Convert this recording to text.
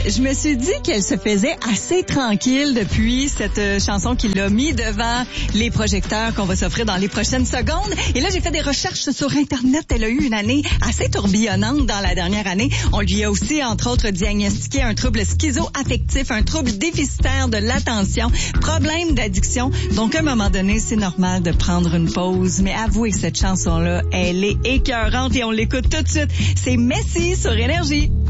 Je me suis dit qu'elle se faisait assez tranquille depuis cette chanson qu'il a mis devant les projecteurs qu'on va s'offrir dans les prochaines secondes. Et là, j'ai fait des recherches sur Internet. Elle a eu une année assez tourbillonnante dans la dernière année. On lui a aussi, entre autres, diagnostiqué un trouble schizo-affectif, un trouble déficitaire de l'attention, problème d'addiction. Donc, à un moment donné, c'est normal de prendre une pause. Mais avouez que cette chanson-là, elle est écœurante et on l'écoute tout de suite. C'est Messi sur Énergie.